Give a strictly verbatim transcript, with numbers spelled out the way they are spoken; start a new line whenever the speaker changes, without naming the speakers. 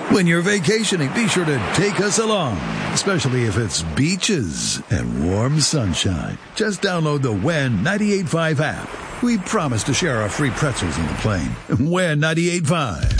When you're vacationing, be sure to take us along, especially if it's beaches and warm sunshine. Just download the W E N ninety-eight point five app. We promise to share our free pretzels on the plane. W E N ninety-eight point five.